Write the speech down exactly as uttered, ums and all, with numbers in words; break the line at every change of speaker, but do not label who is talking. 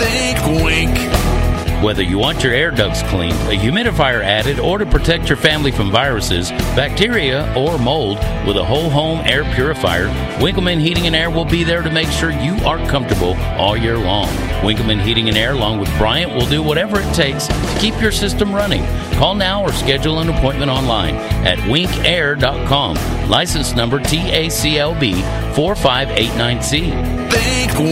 Think Wink.
Whether you want your air ducts cleaned, a humidifier added, or to protect your family from viruses, bacteria, or mold with a whole home air purifier, Winkleman Heating and Air will be there to make sure you are comfortable all year long. Winkleman Heating and Air, along with Bryant, will do whatever it takes to keep your system running. Call now or schedule an appointment online at wink air dot com. License number T A C L B four five eight nine C.
Think